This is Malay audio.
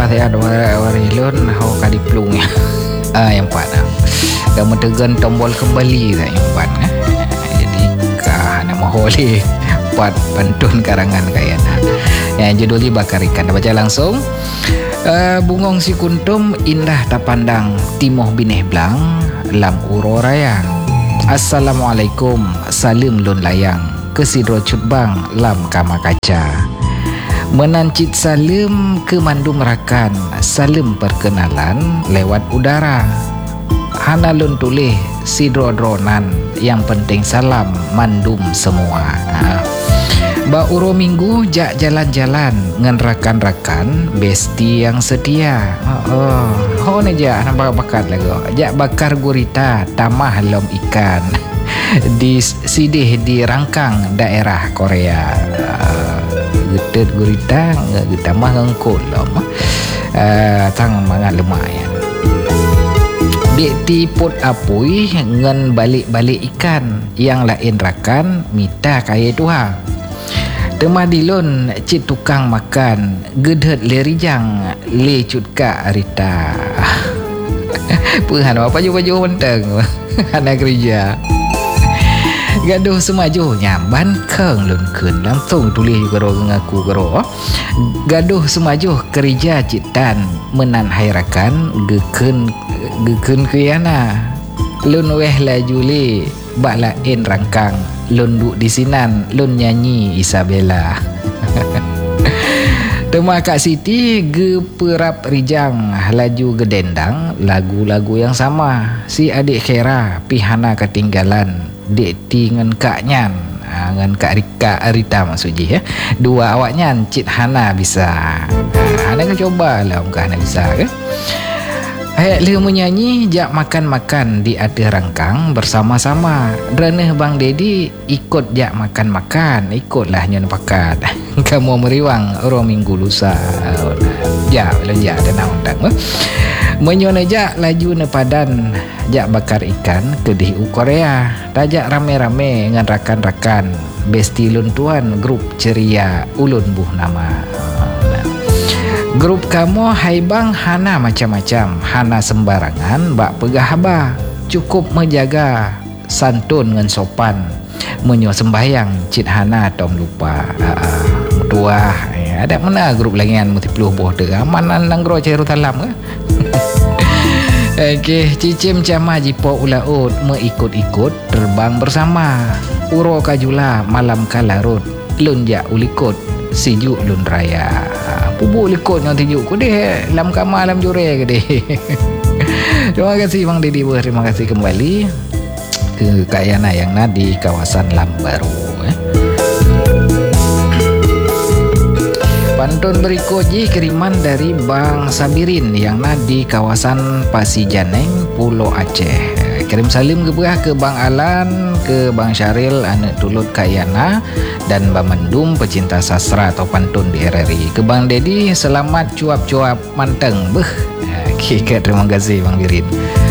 Wah saya ada warilun hau kadiplung ya. Yang pada kamu tegan tombol kembali tak yang pada. Jadi kah nama boleh pat pantun karangan kayana. Yang judulnya Bakar Ikan. Baca langsung. Bungong si kuntum indah tapandang timoh binih blang lam uro raya. Assalamualaikum salim lun layang kesidro cutbang lam kama kaca. Menancit salim ke mandum rakan salim perkenalan lewat udara. Hana lun tulih sidro dronan yang penting salam mandum semua. Ba uro minggu jak jalan-jalan ngan rakan-rakan besti yang setia. Ho ne jak nampak bakat lagu. Jak bakar gurita tamah lom ikan. Di sidih di rangkang daerah Korea. Getet gurita tamah ngengkut lom. Tang mangan lumayan. Dek ti pot apui ngan balik-balik ikan yang lain rakan mita kaya tuha. Temadilun cik tukang makan gedhet lerijang le cutka arita. Puhan apa baju menteng anak kerja. Gaduh semaju nyamban keng lun kun langsung tulis gero ngaku gero. Gaduh semaju kerja citan menan hairakan geken kuyana. Lun weh laju le bak lain rangkang lun duk di sinan lun nyanyi Isabella. Tema Kak Siti geperap rijang laju gedendang lagu-lagu yang sama. Si adik Kera pihana ketinggalan dek ti ngan Kak Nyan ngan Kak Rita maksudnya ya. Dua awaknya Cik Hana bisa. Hana kan coba lah Kak Hana bisa ke. Hayat le menyanyi jak makan-makan di atas rangkang bersama-sama. Dreneh Bang Dedi ikut jak makan-makan, ikutlah nyon pakat. Kamu meriwang ro minggu lusa. Ya, belanja tenang undang. Menyon jak laju ne padan jak bakar ikan ke di Korea. Tajak rame-rame ngan rakan-rakan. Besti lun tuan grup ceria ulun buh nama. Grup kamu hai bang hana macam-macam, hana sembarangan bak pegah haba. Cukup menjaga santun ngan sopan. Menyo sembayang cit hana tom lupa. Tua ada mana grup lagian multipluh boh de amanan nanggro cairu talam ke. Okey, cicim cama jipo ulaut meikut-ikut terbang bersama. Uro kajula malam kalarut lunjak ulikut sijuk lun raya. Pubu likut yang tijuk ku deh lam kama lam jure ke deh. Terima kasih Bang Dedi, terima kasih kembali ke Kak Yana yang di kawasan Lam Baru. Pantun berikut kiriman dari Bang Sabirin yang di kawasan Pasijaneng, Pulau Aceh. Kirim salim ke Bang Alan, ke Bang Syaril, anak tulut Kak Yana, dan Bang Mendum pecinta sastra atau pantun di RRI. Ke Bang Dedi, selamat cuap-cuap manteng. Terima kasih Bang Birin.